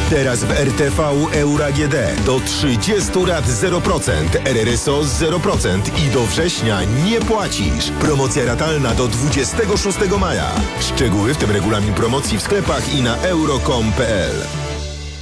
Teraz w RTV Euro AGD do 30 lat 0%, RRSO 0% i do września nie płacisz. Promocja ratalna do 26 maja. Szczegóły, w tym regulamin promocji w sklepach i na euro.com.pl.